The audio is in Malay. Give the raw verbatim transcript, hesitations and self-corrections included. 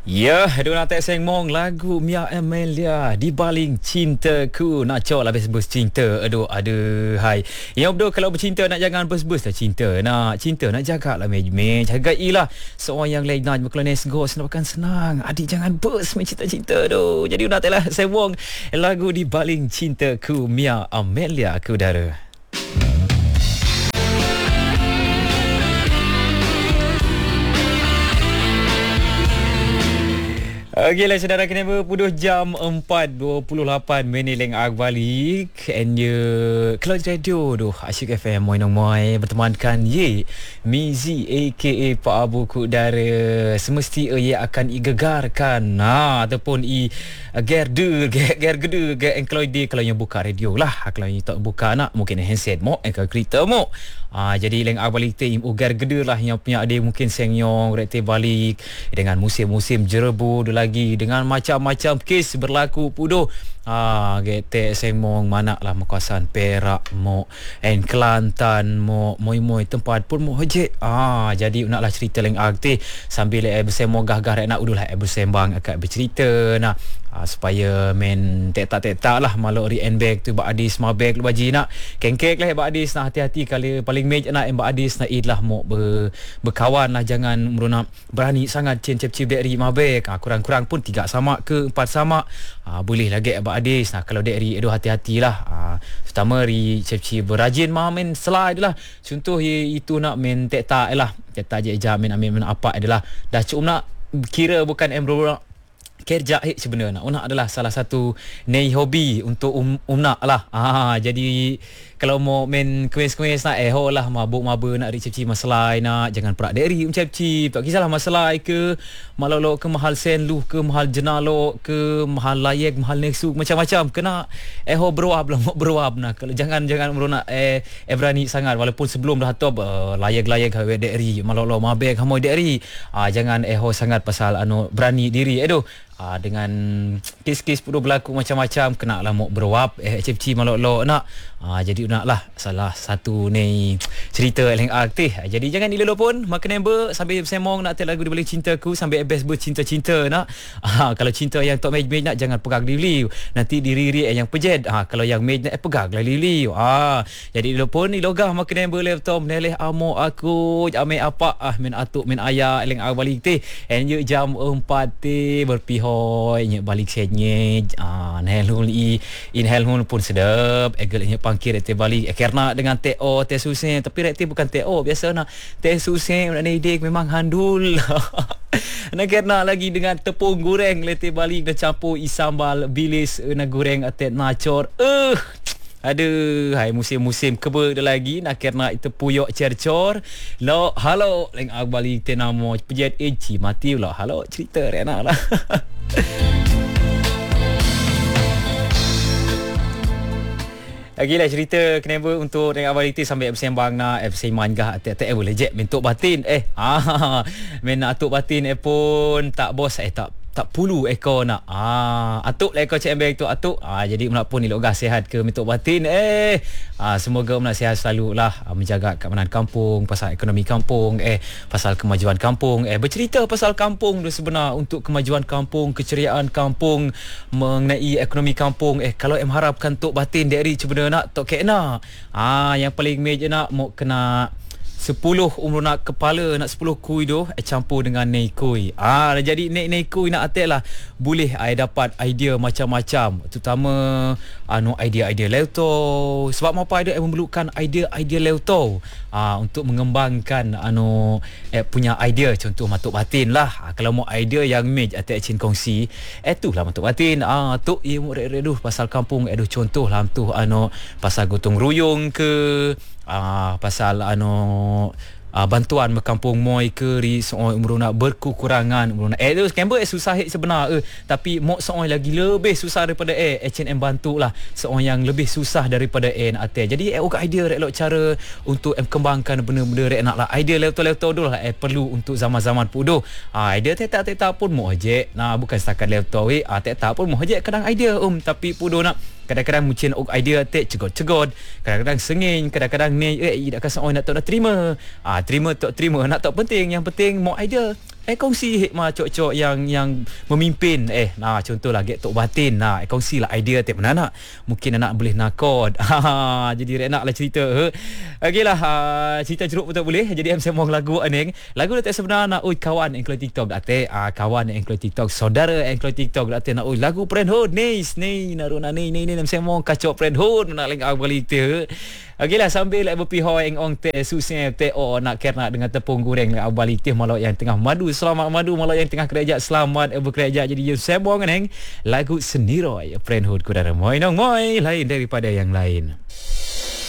Ya, aduh nak tak sengmong lagu Mia Amelia Di Baling Cintaku. Nak cok lah bes-bes cinta. Aduh, aduh, hai. Yang betul kalau bercinta nak jangan bes-bes lah cinta. Nak cinta nak jaga lah mej-mej. Jagailah seorang yang lain nak kalau nesgo senang bukan senang. Adik jangan bes main cinta-cinta tu. Jadi nak tak lah sengmong lagu Di Baling Cintaku Mia Amelia ke udara. Okeylah saudara, kena berpuduh jam empat dua puluh lapan minit leng ag balik. And ya Cloud Radio tu Asyik F M moi nong moi bertemankan ye Mizi aka Pak Abu ku udara. Semesti ia akan igegarkan nah ataupun i gerdu gerdu ge encloide kalau yang buka radio lah. Kalau yang tak buka nak mungkin handset mo engkau kereta mo. Ah, jadi leng ag balik te ugar gede lah yang punya ada mungkin senyong rekte balik dengan musim-musim jerebu lagi dengan macam-macam kes berlaku pudoh. Ah, gete semong mana lah kawasan Perak mo en Kelantan mo moi-moi tempat pun mo je. Ah, jadi naklah cerita leng ag te sambil eh bersemong gah-gah nak udulah eh bersembang akak bercerita nah. Ah, supaya men tak-tak-tak lah malok ri bag tu bak adis ma bag lu baji nak kengkek lah bak adis nak hati-hati kali paling mej nak bak adis nak id lah mo ber, berkawan lah jangan merona berani sangat cin cep-cep dari ma bag. Ah, kurang-kurang pun tiga sama ke empat sama. Ah, boleh lagi bak adis nah kalau dari aduh hati-hatilah. Ah, terutama ri cep-cep berajin ma men slide lah. Contoh ye, itu nak men tak-tak lah. Tak je jamin amin apa adalah dah cukup nak kira bukan emro kerja eh sebenarnya nak adalah salah satu nei hobi untuk um, umnak lah. Ah, jadi kalau mau main kuis-kuis nak eh ho lah mabuk maba nak ricip masalah nak jangan perak deri macam cip tak kisahlah masalah ke malolo ke mahal sen lu ke mahal jenalo ke mahal layak mahal nexu macam-macam kena eh ho beruap lah mau beruap nah kalau jangan jangan merona eh eh berani sangat walaupun sebelum dah top uh, layak-layak hawe deri malolo mabek hamoi deri. Ah, jangan eh ho sangat pasal anu berani diri aduh. Ah, dengan kes-kes pun berlaku macam-macam kena lah mau beruap eh cip-cip malok-lok nak. Ah, jadi nak lah salah satu ni cerita leng aktif. Jadi jangan dilolo pun makan number sambil semong nak tel lagu Di Baling Cintaku sambil best bercinta-cinta nak. Ah, kalau cinta yang tok mej-mej nak jangan pegang diri nanti diri-diri yang pejet. Ah, kalau yang mej nak eh, pegang lah diri. Ah, jadi dilolo pun ni logah makan number laptop neleh amo aku ame apa ah men atuk men ayah leng ag balik teh. And you jam empat teh berpihoi nyek balik senye. Ah, inhale i inhale pun sedap. Egel nyek pangkir rete balik eh, kerana dengan T O teh susen tapi rete bukan T O biasa nak teh susen nak dik memang handul. Nak kena lagi dengan tepung goreng rete balik dah campur isambal bilis nak goreng atet nacor. Eh uh, aduh, hai musim-musim keba dah lagi nak kena itu puyok cercor. Lo halo leng ag balik te namo pejet eci mati pula. Halo cerita rena lah. Lagilah cerita kenapa untuk dengan abang Liti sampai bersembang nak bersembang gah tak tak boleh je bentuk batin eh ah men atuk batin eh pun tak bos eh tak tak puluh ekor nak ah atuk lah ekor cek bag tu atuk ah jadi nak pun ni logah sihat ke bentuk batin eh ah semoga nak sihat selalu lah ah, menjaga keamanan kampung pasal ekonomi kampung eh pasal kemajuan kampung eh bercerita pasal kampung tu sebenar untuk kemajuan kampung keceriaan kampung mengenai ekonomi kampung eh kalau em harapkan tok batin dari sebenarnya nak tok kena ah yang paling meja nak mau kena sepuluh umur nak kepala nak sepuluh kui tu eh, campur dengan nei kui. Ah, jadi nei nei kui nak atek lah boleh ai dapat idea macam-macam terutama anu idea-idea leuto sebab apa ada memerlukan idea-idea leuto ah untuk mengembangkan anu eh, punya idea contoh matuk batin lah. Ah, kalau mau idea yang mej atek cin kongsi eh tu lah matuk batin ah tu ia mu reduh pasal kampung aduh contoh lah tu anu pasal gotong royong ke ah pasal anu uh, bantuan berkampung moi ke ri seorang umur nak berkekurangan umur nak eh tu skember eh susah eh sebenar eh tapi mok seorang lagi lebih susah daripada eh H and M bantu lah seorang yang lebih susah daripada eh nak atai. Jadi eh ok idea rek lok cara untuk em kembangkan benda-benda rek nak lah idea laptop-laptop dulu lah eh perlu untuk zaman-zaman pudoh. Ah, idea tak-tak pun mok je nah bukan setakat laptop eh ah tak-tak pun mok je kadang idea um tapi pudoh nak kadang-kadang mungkin ok idea tek cegot-cegot kadang-kadang sengin kadang-kadang ni eh dak kasih orang nak tak nak terima ah terima tak terima nak tak penting yang penting mau idea Eh kongsi hikmah cok-cok yang yang memimpin. Eh nah contohlah get tok batin. Nah eh, kongsi lah idea tip mana nak. Mungkin anak boleh nakod. Jadi rek nak lah cerita. Okeylah uh, cerita jeruk betul boleh. Jadi em sembang lagu aneng. Lagu tak sebenar nak oi kawan yang keluar TikTok ate uh, kawan yang keluar TikTok, saudara yang keluar TikTok ate nak oi lagu Friendhood ni ni naruna ni ni ni em sembang kacau Friendhood nak leng balik tu. Okeylah sambil like berpihau yang ong te susah te oh nak kernak dengan tepung goreng like balik tu malau yang tengah madu selamat madu malau yang tengah kerja selamat bekerja jadi you sembang neng lagu Seniroy Friendhood ku dah moi nong moi lain daripada yang lain.